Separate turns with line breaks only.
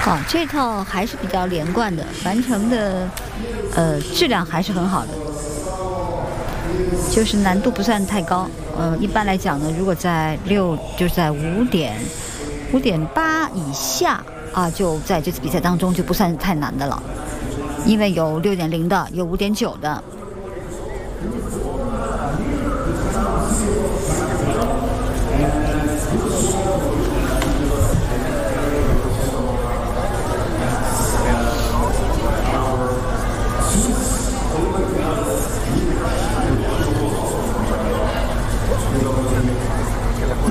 哦，这套还是比较连贯的，完成的质量还是很好的，就是难度不算太高。一般来讲呢，如果在就是在5.8以下啊，就在这次比赛当中就不算太难的了，因为有6.0的，有5.9的。